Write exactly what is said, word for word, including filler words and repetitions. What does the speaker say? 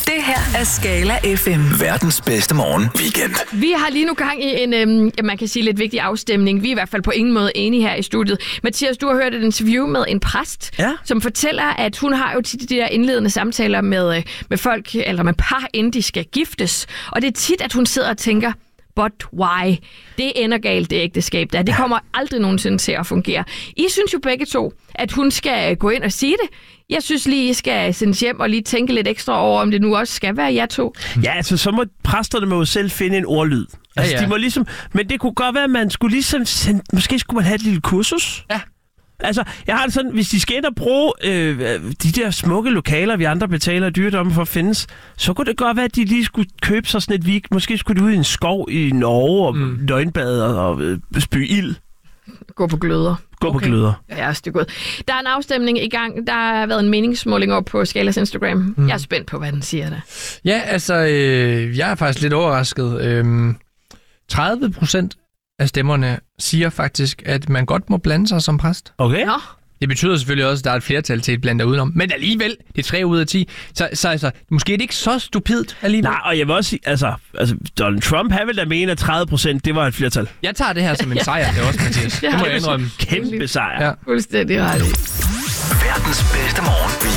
Det her er Skala F M. Verdens bedste morgen weekend. Vi har lige nu gang i en, øhm, man kan sige, lidt vigtig afstemning. Vi er i hvert fald på ingen måde enige her i studiet. Mathias, du har hørt et interview med en præst, ja. som fortæller, at hun har jo tit de der indledende samtaler med, med folk, eller med par, inden de skal giftes. Og det er tit, at hun sidder og tænker, but why? Det ender galt, det ægteskab der. Det kommer aldrig nogensinde til at fungere. I synes jo begge to, at hun skal gå ind og sige det. Jeg synes lige, I skal sendes hjem og lige tænke lidt ekstra over, om det nu også skal være jer to. Ja, altså så må præsterne må jo selv finde en ordlyd. Altså, ja, ja. De må ligesom, men det kunne godt være, at man skulle ligesom sende, måske skulle man have et lille kursus. Ja. Altså, jeg har det sådan, hvis de skal ind og bruge øh, de der smukke lokaler, vi andre betaler dyrt om for at findes, så kunne det godt være, at de lige skulle købe sig sådan et week. Måske skulle de ud i en skov i Norge og mm. nøgenbade og, og øh, spy ild. Gå på gløder. Gå okay. på gløder. Ja, det er godt. Der er en afstemning i gang. Der har været en meningsmåling op på Skalas Instagram. Mm. Jeg er spændt på, hvad den siger der. Ja, altså, øh, jeg er faktisk lidt overrasket. Øhm, tredive procent af stemmerne siger faktisk, at man godt må blande sig som præst. Okay. Nå. Det betyder selvfølgelig også, at der er et flertal til at blande dig udenom. Men alligevel, det er tre ud af ti. Så, så altså, måske er det ikke så stupidt alligevel. Nej, og jeg vil også sige, altså, altså Donald Trump, han vil da mene, at tredive procent, det var et flertal. Jeg tager det her som en sejr, det også, Mathias. Ja. Det må jeg indrømme. Kæmpe sejr. Ja. Fuldstændig ret. Verdens bedste morgen